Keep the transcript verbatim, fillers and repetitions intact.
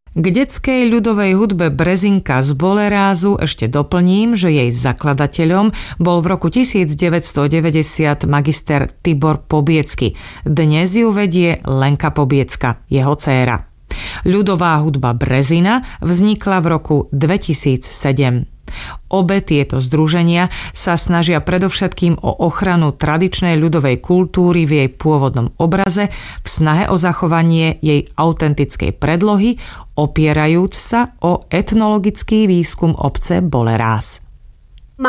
K detskej ľudovej hudbe Brezinka z Bolerázu ešte doplním, že jej zakladateľom bol v roku devätnásťstodeväťdesiat magister Tibor Pobiecky. Dnes ju vedie Lenka Pobiecka, jeho dcéra. Ľudová hudba Brezina vznikla v roku dvetisícsedem. Obe tieto združenia sa snažia predovšetkým o ochranu tradičnej ľudovej kultúry v jej pôvodnom obraze v snahe o zachovanie jej autentickej predlohy, opierajúc sa o etnologický výskum obce Boleráz.